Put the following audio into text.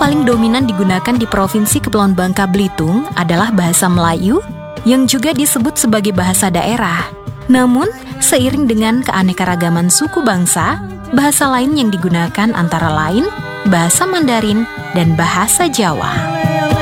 paling dominan digunakan di Provinsi Kepulauan Bangka Belitung adalah bahasa Melayu yang juga disebut sebagai bahasa daerah. Namun, seiring dengan keanekaragaman suku bangsa, bahasa lain yang digunakan antara lain bahasa Mandarin dan bahasa Jawa.